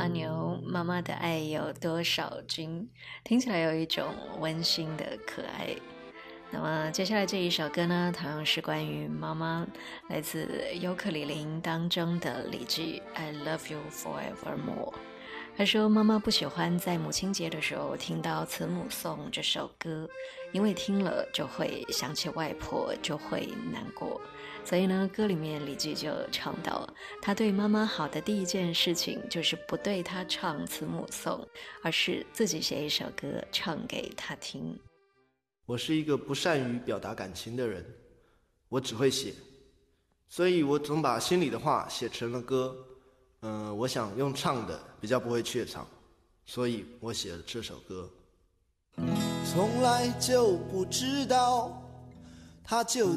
牛，妈妈的爱有多少斤？听起来有一种温馨的可爱。那么接下来这一首歌呢，同样是关于妈妈，来自尤克里林当中的李记 I love you forevermore。他说妈妈不喜欢在母亲节的时候听到慈母颂这首歌，因为听了就会想起外婆，就会难过。所以呢，歌里面李记就唱到，他对妈妈好的第一件事情就是不对她唱慈母颂，而是自己写一首歌唱给她听。 我是一个不善于表达感情的人，我只会写，所以我总把心里的话写成了歌。我想用唱的比较不会怯场，所以我写了这首歌。 从来就不知道它究